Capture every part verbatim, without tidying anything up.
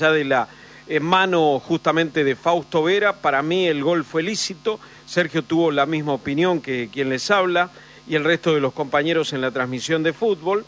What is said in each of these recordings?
Ya de la eh, mano justamente de Fausto Vera, para mí el gol fue lícito. Sergio tuvo la misma opinión que quien les habla y el resto de los compañeros en la transmisión de fútbol.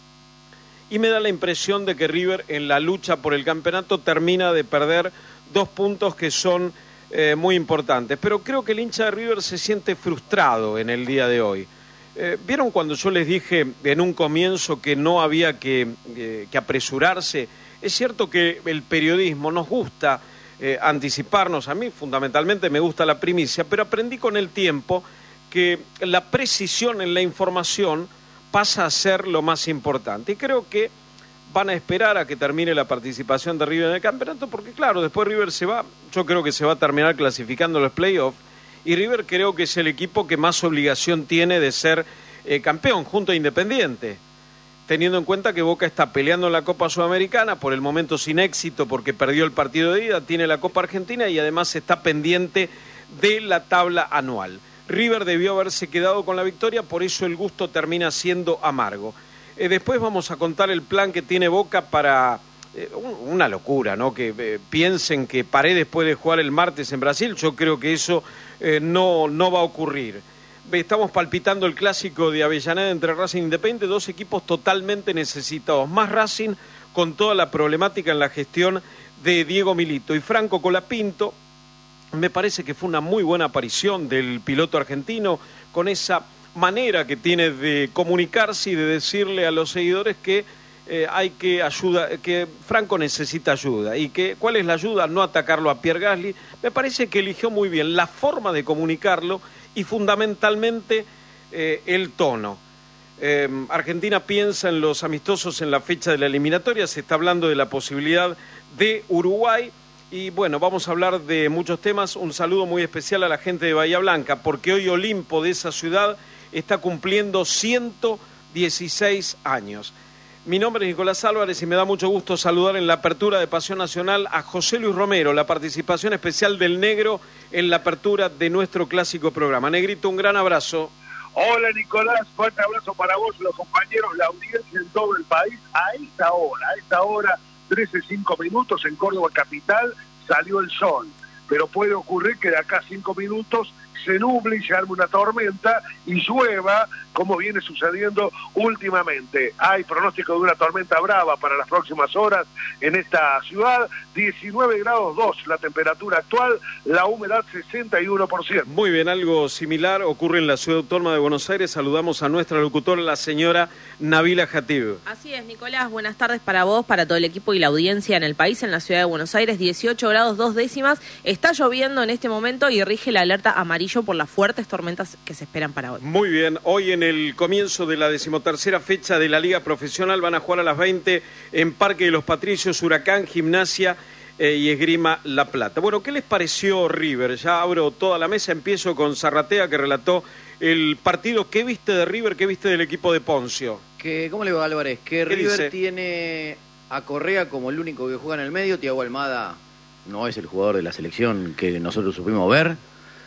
Y me da la impresión de que River en la lucha por el campeonato termina de perder dos puntos que son eh, muy importantes. Pero creo que el hincha de River se siente frustrado en el día de hoy. Eh, ¿Vieron cuando yo les dije en un comienzo que no había que, eh, que apresurarse? Es cierto que el periodismo nos gusta eh, anticiparnos, a mí fundamentalmente me gusta la primicia, pero aprendí con el tiempo que la precisión en la información pasa a ser lo más importante. Y creo que van a esperar a que termine la participación de River en el campeonato, porque claro, después River se va, yo creo que se va a terminar clasificando los playoffs, y River creo que es el equipo que más obligación tiene de ser eh, campeón, junto a Independiente. Teniendo en cuenta que Boca está peleando en la Copa Sudamericana, por el momento sin éxito porque perdió el partido de ida, tiene la Copa Argentina y además está pendiente de la tabla anual. River debió haberse quedado con la victoria, por eso el gusto termina siendo amargo. Eh, después vamos a contar el plan que tiene Boca para... Eh, un, una locura, ¿no? Que eh, piensen que Paredes puede jugar el martes en Brasil, yo creo que eso eh, no, no va a ocurrir. Estamos palpitando el clásico de Avellaneda entre Racing e Independiente, dos equipos totalmente necesitados, más Racing con toda la problemática en la gestión de Diego Milito. Y Franco Colapinto, me parece que fue una muy buena aparición del piloto argentino, con esa manera que tiene de comunicarse y de decirle a los seguidores que eh, hay que ayuda, que Franco necesita ayuda, y que ¿cuál es la ayuda? No atacarlo a Pierre Gasly. Me parece que eligió muy bien la forma de comunicarlo y fundamentalmente eh, el tono. Eh, Argentina piensa en los amistosos en la fecha de la eliminatoria, se está hablando de la posibilidad de Uruguay y bueno, vamos a hablar de muchos temas. Un saludo muy especial a la gente de Bahía Blanca, porque hoy Olimpo de esa ciudad está cumpliendo ciento dieciséis años. Mi nombre es Nicolás Álvarez y me da mucho gusto saludar en la apertura de Pasión Nacional a José Luis Romero, la participación especial del Negro en la apertura de nuestro clásico programa. Negrito, un gran abrazo. Hola Nicolás, fuerte abrazo para vos, los compañeros, la audiencia en todo el país. A esta hora, a esta hora, trece cinco minutos en Córdoba capital, salió el sol. Pero puede ocurrir que de acá a cinco minutos se nuble y se arme una tormenta y llueva, como viene sucediendo últimamente. Hay pronóstico de una tormenta brava para las próximas horas en esta ciudad. diecinueve grados dos la temperatura actual, la humedad sesenta y uno por ciento. Muy bien, algo similar ocurre en la Ciudad Autónoma de Buenos Aires. Saludamos a nuestra locutora, la señora Nabila Jatib. Así es, Nicolás, buenas tardes para vos, para todo el equipo y la audiencia en el país, en la Ciudad de Buenos Aires, dieciocho grados dos décimas. Está lloviendo en este momento y rige la alerta amarillo por las fuertes tormentas que se esperan para hoy. Muy bien, hoy en el comienzo de la decimotercera fecha de la Liga Profesional van a jugar a las veinte en Parque de los Patricios, Huracán, Gimnasia eh, y Esgrima La Plata. Bueno, ¿qué les pareció River? Ya abro toda la mesa, empiezo con Zarratea, que relató el partido. ¿Qué viste de River? ¿Qué viste del equipo de Poncio? Que, ¿Cómo le va, Álvarez? Que River dice? Tiene a Correa como el único que juega en el medio. Thiago Almada no es el jugador de la selección que nosotros supimos ver.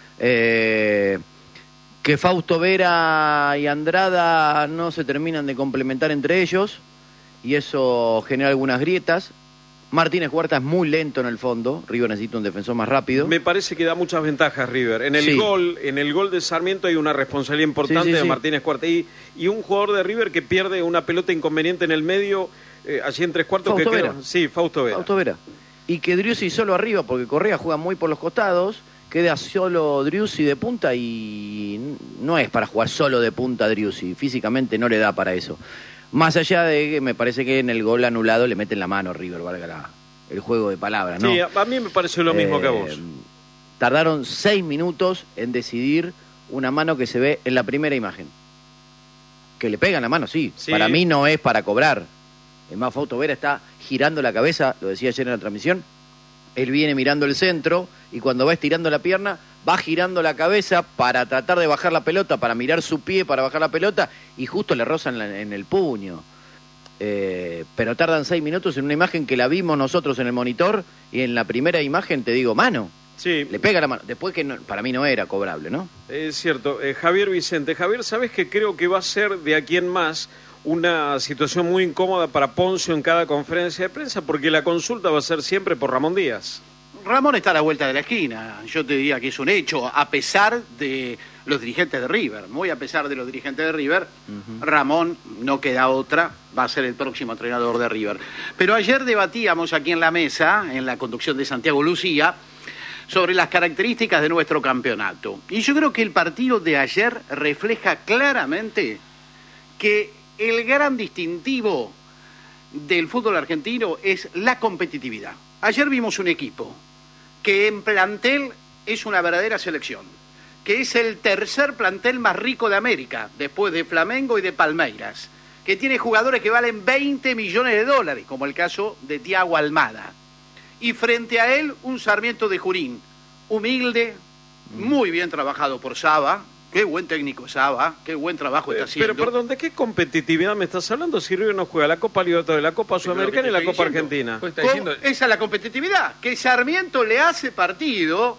Eh, que Fausto Vera y Andrada no se terminan de complementar entre ellos y eso genera algunas grietas. Martínez Huerta es muy lento en el fondo. River necesita un defensor más rápido. Me parece que da muchas ventajas River. En el sí. gol, en el gol de Sarmiento hay una responsabilidad importante sí, sí, de sí. Martínez Huerta y, y un jugador de River que pierde una pelota inconveniente en el medio, eh, allí en tres cuartos. Fausto que Vera. Queda. Sí, Fausto Vera. Fausto Vera. Y que Driussi solo arriba, porque Correa juega muy por los costados. Queda solo Driussi de punta y no es para jugar solo de punta Driussi, físicamente no le da para eso. Más allá de que me parece que en el gol anulado le meten la mano River, valga la, el juego de palabras, ¿no? Sí, a mí me pareció lo mismo eh, que a vos. Tardaron seis minutos en decidir una mano que se ve en la primera imagen. Que le pegan la mano, sí. sí. Para mí no es para cobrar. Es más, Fausto Vera está girando la cabeza, lo decía ayer en la transmisión. Él viene mirando el centro y cuando va estirando la pierna, va girando la cabeza para tratar de bajar la pelota, para mirar su pie, para bajar la pelota, y justo le rozan en, en el puño. Eh, pero tardan seis minutos en una imagen que la vimos nosotros en el monitor, y en la primera imagen te digo, mano. Sí. Le pega la mano. Después que no, para mí no era cobrable, ¿no? Es cierto. Eh, Javier Vicente. Javier, ¿sabes que creo que va a ser de aquí en más una situación muy incómoda para Poncio en cada conferencia de prensa, porque la consulta va a ser siempre por Ramón Díaz. Ramón está a la vuelta de la esquina, yo te diría que es un hecho, a pesar de los dirigentes de River, muy a pesar de los dirigentes de River, uh-huh. Ramón no queda otra, va a ser el próximo entrenador de River. Pero ayer debatíamos aquí en la mesa, en la conducción de Santiago Lucía, sobre las características de nuestro campeonato. Y yo creo que el partido de ayer refleja claramente que el gran distintivo del fútbol argentino es la competitividad. Ayer vimos un equipo que en plantel es una verdadera selección, que es el tercer plantel más rico de América, después de Flamengo y de Palmeiras, que tiene jugadores que valen veinte millones de dólares, como el caso de Thiago Almada. Y frente a él, un Sarmiento de Junín, humilde, muy bien trabajado por Saba. Qué buen técnico Saba, qué buen trabajo está haciendo. Pero, perdón, ¿de qué competitividad me estás hablando si River no juega la Copa Libertadores, la Copa Sudamericana y la Copa Argentina? Pues diciendo... Esa es la competitividad, que Sarmiento le hace partido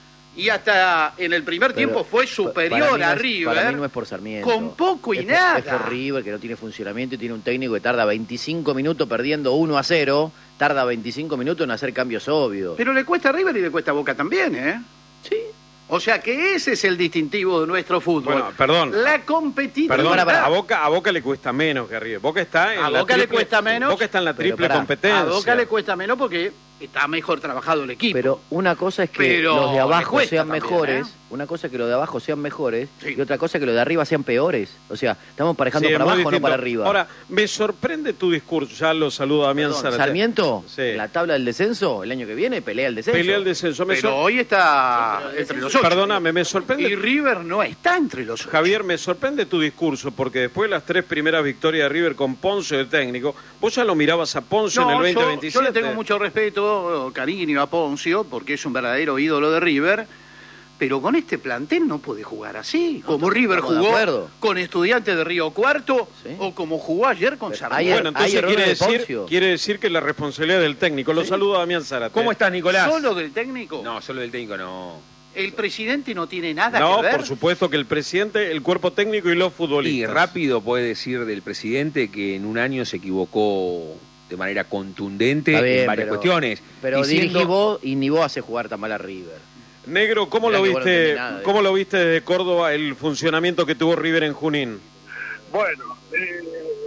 y hasta en el primer tiempo pero, fue superior no a es, River. Para mí no es por Sarmiento. Con poco y es nada. Por, es por River, que no tiene funcionamiento y tiene un técnico que tarda veinticinco minutos perdiendo uno a cero, tarda veinticinco minutos en hacer cambios obvios. Pero le cuesta a River y le cuesta a Boca también, ¿eh? Sí. O sea que ese es el distintivo de nuestro fútbol. Bueno, perdón. La competitividad. Perdón, a Boca, a Boca le cuesta menos que a River. Boca está en a la Boca triple, le cuesta menos. Boca está en la triple pará, competencia. A Boca le cuesta menos porque está mejor trabajado el equipo. Pero una cosa es que Pero los de abajo sean también, mejores, ¿eh? una cosa es que los de abajo sean mejores Sí. y otra cosa es que los de arriba sean peores. O sea, estamos parejando Sí, para es muy abajo, no distinto. para arriba. Ahora, me sorprende tu discurso. Ya lo saludo a Damián Perdón, Zárate. Sarmiento, Sí. en la tabla del descenso, el año que viene pelea el descenso. Pelea el descenso. Me Pero sor- hoy está Sí, pero entre el los ocho. Perdóname, me Y sorprende. River no está entre los ocho. Javier, me sorprende tu discurso, porque después de las tres primeras victorias de River con Poncio de técnico, vos ya lo mirabas a Poncio No, en el yo- veinte veintisiete. Yo le tengo mucho respeto, cariño a Poncio, porque es un verdadero ídolo de River, pero con este plantel no puede jugar así. Como River estamos de jugó acuerdo. con Estudiantes de Río Cuarto, Sí. o como jugó ayer con Pero Sarmiento. ayer- Bueno, entonces hay errores quiere de decir, Poncio. quiere decir que la responsabilidad del técnico. Lo saludo a Damián Zárate. ¿Cómo estás, Nicolás? ¿Solo del técnico? No, solo del técnico no. El presidente no tiene nada No, que ver. por supuesto que el presidente, el cuerpo técnico y los Y futbolistas. rápido puede decir del presidente que en un año se equivocó de manera contundente Está bien, en varias pero- cuestiones. Pero diciendo- dirigí vos y ni vos hace jugar tan mal a River. Negro, ¿cómo Mirá lo que vos no viste? entendés nada, ¿Cómo eh. lo viste desde Córdoba el funcionamiento que tuvo River en Junín? Bueno, eh,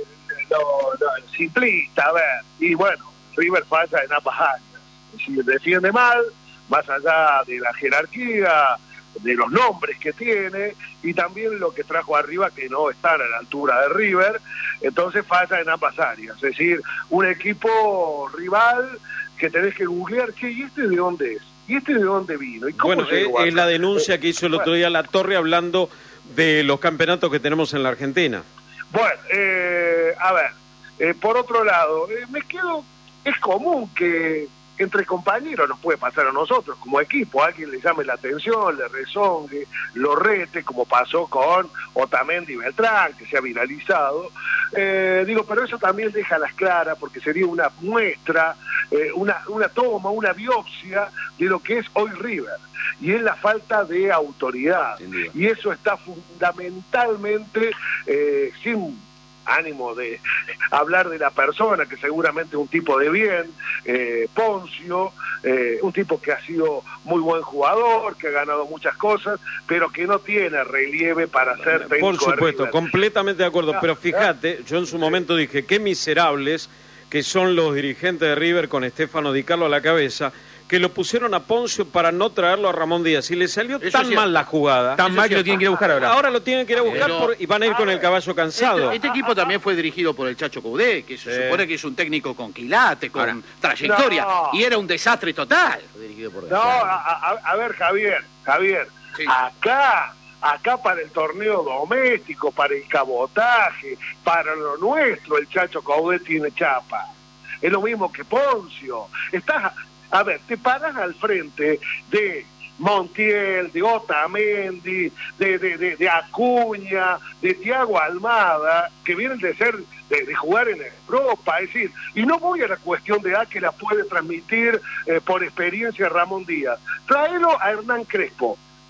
no, no, simplista, a ver, y bueno, River falla en ambas áreas. Si defiende mal, más allá de la jerarquía, de los nombres que tiene, y también lo que trajo arriba, que no están a la altura de River, entonces falla en ambas áreas. Es decir, un equipo rival que tenés que googlear, che, ¿y este de dónde es? ¿Y este de dónde vino? ¿Y cómo Bueno, llegó es, es la acá? denuncia que hizo el otro día La Torre hablando de los campeonatos que tenemos en la Argentina. Bueno, eh, a ver, eh, por otro lado, eh, me quedo, es común que entre compañeros nos puede pasar a nosotros como equipo, alguien le llame la atención, le rezongue, lo rete, como pasó con Otamendi y Beltrán, que se ha viralizado. Eh, digo, pero eso también deja las claras, porque sería una muestra, eh, una, una toma, una biopsia de lo que es hoy River, y es la falta de autoridad. Sin duda. Y eso está fundamentalmente, eh, sin ánimo de hablar de la persona, que seguramente es un tipo de bien, eh, Poncio, eh, un tipo que ha sido muy buen jugador, que ha ganado muchas cosas, pero que no tiene relieve para ser técnico. Por supuesto, de River. completamente de acuerdo. No, Pero no. fíjate, yo en su momento dije, qué miserables que son los dirigentes de River con Estefano Di Carlo a la cabeza, que lo pusieron a Poncio para no traerlo a Ramón Díaz. Y le salió Eso tan es cierto. mal la jugada. Tan mal que lo tienen que ir a buscar ahora. Ahora lo tienen que ir a buscar Pero- por- y van a ir con el caballo cansado. Este, este equipo también fue dirigido por el Chacho Caudé, que se Sí. supone que es un técnico con quilate, con Ahora, trayectoria, no. y era un desastre total. Fue dirigido por No, a, a- a ver, Javier, Javier, Sí. acá, acá para el torneo doméstico, para el cabotaje, para lo nuestro, el Chacho Caudé tiene chapa. Es lo mismo que Poncio. Estás, a ver, te paras al frente de Montiel, de Otamendi, de, de, de, de Acuña, de Thiago Almada, que vienen de ser, de, de jugar en Europa, es decir, y no voy a la cuestión de A que la puede transmitir eh, por experiencia Ramón Díaz. Tráelo a Hernán Crespo,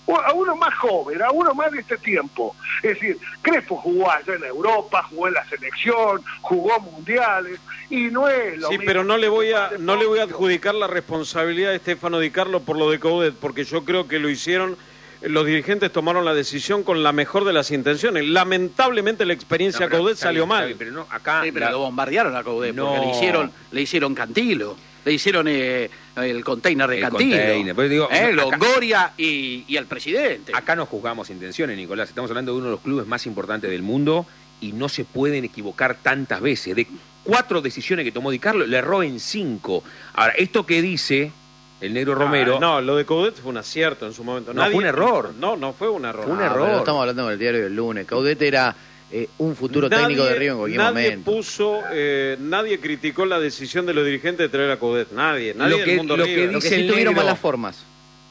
a uno más joven, a uno más de este tiempo. Es decir, Crespo jugó allá en Europa, jugó en la selección, jugó mundiales, y no es lo Sí, mismo. pero no le voy a no le voy a adjudicar la responsabilidad de Estefano Di Carlo por lo de Coudet, porque yo creo que lo hicieron, los dirigentes tomaron la decisión con la mejor de las intenciones. Lamentablemente la experiencia No, pero Coudet está salió bien, mal. está bien, pero no, acá Sí, pero la- lo bombardearon a Coudet, No. porque le hicieron, le hicieron Cantilo, le hicieron eh, el container de El Cantilo, container, pero digo, eh, acá- Longoria y, y el presidente. acá no juzgamos intenciones, Nicolás. Estamos hablando de uno de los clubes más importantes del mundo y no se pueden equivocar tantas veces. De cuatro decisiones que tomó Di Carlo, le erró en cinco. Ahora, esto que dice el negro Romero... Ah, no, lo de Coudet fue un acierto en su momento. No, fue un error. No, no fue un error. Fue un Ah, error. pero lo estamos hablando con el diario del lunes. Coudet era eh, un futuro Nadie- técnico de River en cualquier nadie momento. puso, eh, nadie criticó la decisión de los dirigentes de traer a Coudet. Nadie, nadie Lo del que- mundo lo que River. Lo que dice sí el tuvieron negro. malas formas.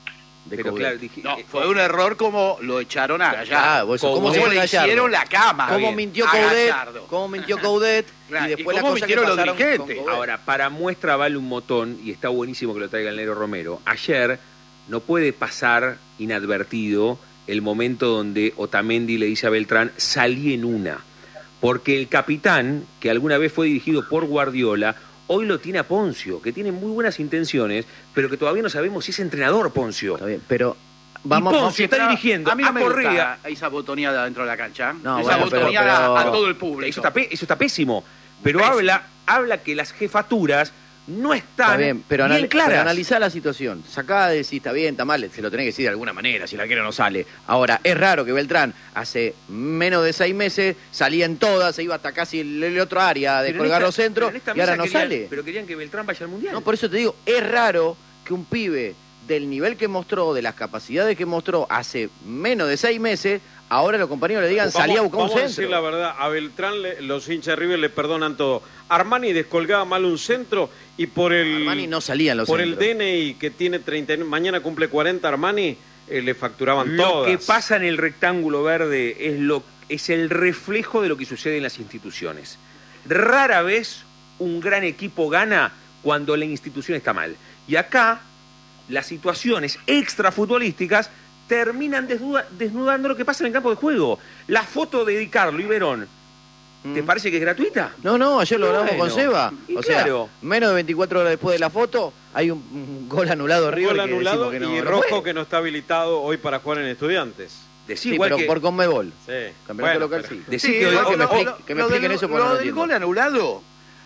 De Pero Coudet. claro, dije, No, eh, fue un error como lo echaron a Gallardo. Ah, vos- ¿cómo Como se fue le Gallardo? hicieron la cama. ¿Cómo bien, mintió a Coudet? Gallardo. ¿Cómo mintió Coudet? Claro, Y ¿y después las cómo cosas que mintieron los pasaron con dirigentes? Coudet. Ahora, para muestra vale un montón, y está buenísimo que lo traiga el negro Romero. Ayer no puede pasar inadvertido el momento donde Otamendi le dice a Beltrán, salí en una. Porque el capitán, que alguna vez fue dirigido por Guardiola, hoy lo tiene a Poncio, que tiene muy buenas intenciones, pero que todavía no sabemos si es entrenador Poncio. Está bien, pero vamos... y vamos- Poncio está dirigiendo A mí no a me Correa. gusta esa botoneada dentro de la cancha. No, esa bueno, pero- botoneada pero- a todo el público. Eso está, pe- eso está pésimo. Pero Pésimo. habla habla que las jefaturas no están Está bien, pero, bien anal- claras. pero analizá la situación. Sacá de si está bien, está mal, se lo tenés que decir de alguna manera, si la quiere no sale. Ahora, es raro que Beltrán hace menos de seis meses salía en todas, se iba hasta casi el, el otro área de Pero en colgar esta- los centros pero en esta y ahora mesa no querían- sale. Pero querían que Beltrán vaya al Mundial. No, por eso te digo, es raro que un pibe del nivel que mostró, de las capacidades que mostró hace menos de seis meses, ahora los compañeros le digan, Vamos- salí a buscar un vamos a decir centro. la verdad, a Beltrán le- los hinchas de River le perdonan todo. Armani descolgaba mal un centro y por el Armani no salía en los por centros. el D N I que tiene treinta, mañana cumple cuarenta Armani, eh, le facturaban Lo todas. que pasa en el rectángulo verde es lo es el reflejo de lo que sucede en las instituciones. Rara vez un gran equipo gana cuando la institución está mal. Y acá las situaciones extrafutbolísticas terminan desnuda- desnudando lo que pasa en el campo de juego. La foto de Di Carlo y Verón, ¿te Mm. parece que es gratuita? No, no, ayer lo grabamos Bueno, con Seba. y O claro. sea, menos de veinticuatro horas después de la foto, hay un, un gol anulado Un River gol que anulado decimos que no, y no rojo fue. que no está habilitado hoy para jugar en Estudiantes. Decí Sí, igual pero que, por Conmebol. Sí. Campeonato Bueno, local, pero- sí. decí Sí, que hoy- lo- que me lo- expli- lo- que me lo expliquen del- eso porque lo no lo del entiendo. gol anulado,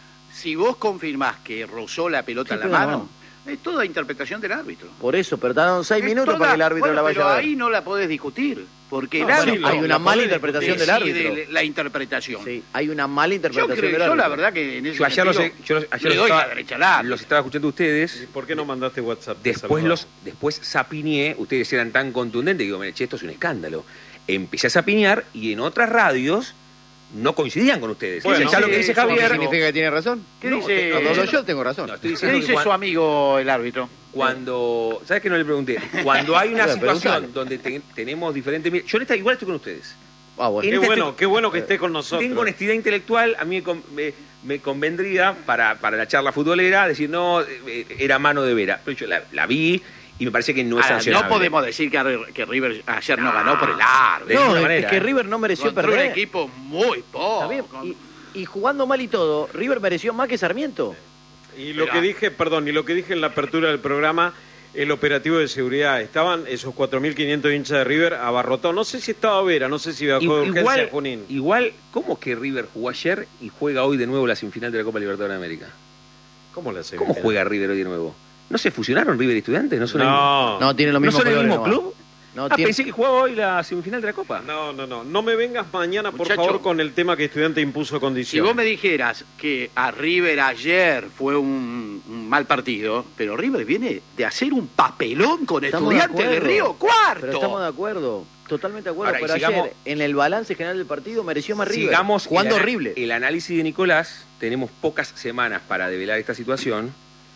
si vos confirmás que rozó la pelota Sí, en la pero mano, no. es toda interpretación del árbitro. Por eso, pero tardaron seis Es minutos toda- para que el árbitro bueno, la vaya pero a ver. ahí no la podés discutir, porque No, el sí, árbitro lo- hay una la mala podés interpretación del decide árbitro. la interpretación. Sí, hay una mala Yo interpretación creo, del yo árbitro. la verdad que en ese yo ayer, los, sentido, yo los- ayer le los doy estaba, la derecha al árbitro. los estaba escuchando a ustedes. ¿Y por qué no mandaste WhatsApp? Te Después saludaba. los después zapineé, ustedes eran tan contundentes que digo, mire, che, esto es un escándalo. Empecé a zapinear y en otras radios no coincidían con ustedes. Bueno, ya lo que sí, dice eso ¿Qué Javier, significa que tiene razón? ¿Qué No, dice? te- Cuando hablo Eh, yo tengo razón. no, estoy ¿Qué diciendo que dice cuan- su amigo el árbitro? cuando, ¿sabes que no le pregunté? Cuando hay una Bueno, situación preguntale. donde te- tenemos diferentes, yo en esta igual estoy con ustedes. Ah, bueno. Qué en este- bueno, qué bueno que esté con nosotros. Tengo honestidad intelectual, a mí me, con- me- me convendría para, para la charla futbolera decir, no, eh, era mano de Vera. Pero yo la, la vi y me parece que no es Ahora, sancionable. no podemos decir que, Ar- que River ayer no ganó por el árbitro. de No, ninguna es manera, que ¿eh? River no mereció Contra un perder. equipo muy poco. Está bien. Y, y jugando mal y todo, River mereció más que Sarmiento. Y lo Pero- que dije, perdón, y lo que dije en la apertura del programa, el operativo de seguridad, estaban esos cuatro mil quinientos hinchas de River abarrotados. No sé si estaba Vera, no sé si bajó de urgencia Igual, Junín. igual, ¿cómo que River jugó ayer y juega hoy de nuevo la semifinal de la Copa Libertadores de América? ¿Cómo la ¿Cómo juega River hoy de nuevo? ¿No se fusionaron River y Estudiantes? ¿No son, No, No, tiene lo el, ¿no mismo son el colores mismo nomás. club? No, ah, tiene- pensé que jugaba hoy la semifinal de la Copa. no, no, no. No me vengas mañana, por Muchacho. favor, con el tema que Estudiante impuso Si condiciones. vos me dijeras que a River ayer fue un, un mal partido, pero River viene de hacer un papelón con Estamos de Estudiantes de, acuerdo. Río Cuarto. Pero estamos de acuerdo, totalmente de acuerdo. Ahora, y pero sigamos- ayer, en el balance general del partido, mereció más River. Sigamos Jugando el ana- horrible. El análisis de Nicolás, tenemos pocas semanas para develar esta situación.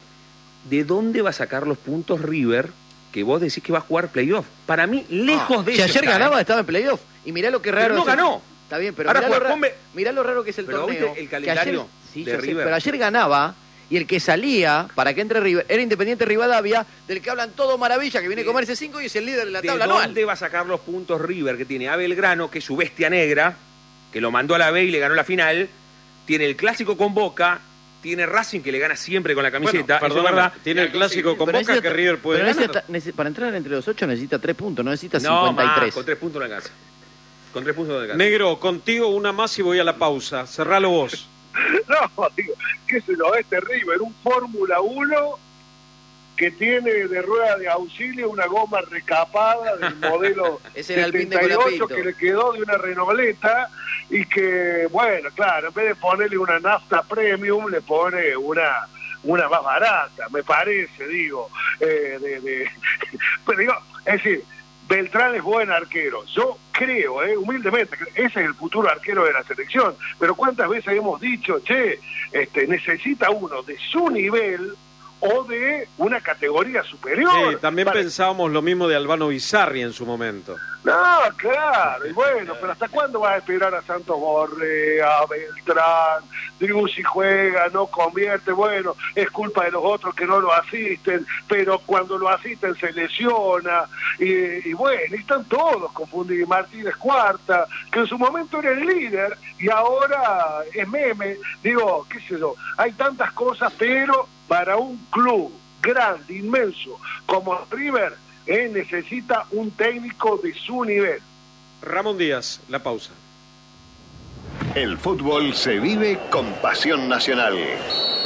¿De dónde va a sacar los puntos River que vos decís que va a jugar playoff? Para mí, lejos de Si eso ayer está, ganaba, ¿eh? estaba en playoff. Y mirá lo que Pero raro no es el- ganó. Está bien, pero Ahora mirá, lo juega ra- con Be- mirá lo raro que es el Pero torneo. ¿viste el que calendario ayer- sí, de ya sé, River? pero ayer ganaba Y el que salía para que entre River era Independiente Rivadavia, del que hablan todo maravilla, que viene a comerse cinco y es el líder de la ¿De tabla anual. dónde va a sacar los puntos River? Que tiene a Belgrano, que es su bestia negra, que lo mandó a la B y le ganó la final. Tiene el clásico con Boca. Tiene Racing, que le gana siempre con la camiseta. Bueno, eso es verdad. tiene el clásico con Pero Boca necesita- que River puede pero ganar. necesita- necesita- para entrar entre los ocho necesita tres puntos, no necesita No, cincuenta y más, tres. con tres puntos no alcanza. Con tres puntos no alcanza. Negro, contigo una más y voy a la pausa. Cerralo vos. No, digo, qué sé yo, este River, un Fórmula uno que tiene de rueda de auxilio una goma recapada del modelo Ese era el pin de setenta y ocho Colapinto. que le quedó de una Renoleta y que, bueno, claro, en vez de ponerle una nafta premium, le pone una una más barata, me parece, digo. Eh, de, de... Pero digo, es decir, Beltrán es buen arquero. Yo creo, eh, humildemente, que ese es el futuro arquero de la selección. Pero ¿cuántas veces hemos dicho, che, este, necesita uno de su nivel o de una categoría superior? Sí, también para... pensábamos lo mismo de Albano Bizarri en su momento. No, claro, y bueno, pero ¿hasta cuándo vas a esperar a Santos Borré, a Beltrán? Digo, si juega, no convierte, bueno, es culpa de los otros que no lo asisten, pero cuando lo asisten se lesiona, y, y bueno, están todos confundidos. Martínez Cuarta, que en su momento era el líder, y ahora es meme, digo, qué sé yo, hay tantas cosas, pero para un club grande, inmenso, como River, Eh, necesita un técnico de su nivel. Ramón Díaz, la pausa. El fútbol se vive con pasión nacional.